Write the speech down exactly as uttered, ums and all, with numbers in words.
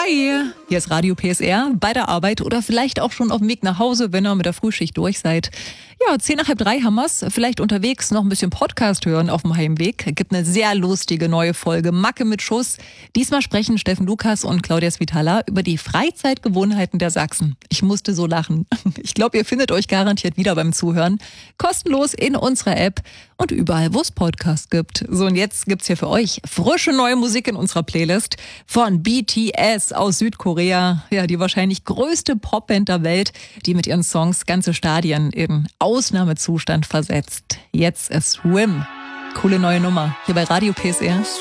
Hi, hier ist Radio P S R, bei der Arbeit oder vielleicht auch schon auf dem Weg nach Hause, wenn ihr mit der Frühschicht durch seid. Ja, zehn nach halb drei haben wir's. Vielleicht unterwegs noch ein bisschen Podcast hören auf dem Heimweg. Gibt eine sehr lustige neue Folge Macke mit Schuss. Diesmal sprechen Steffen Lukas und Claudia Svitala über die Freizeitgewohnheiten der Sachsen. Ich musste so lachen. Ich glaube, ihr findet euch garantiert wieder beim Zuhören. Kostenlos in unserer App und überall, wo es Podcasts gibt. So, und jetzt gibt's hier für euch frische neue Musik in unserer Playlist von B T S aus Südkorea. Ja, die wahrscheinlich größte Popband der Welt, die mit ihren Songs ganze Stadien in Ausnahmezustand versetzt. Jetzt ist Swim. Coole neue Nummer hier bei Radio P S R.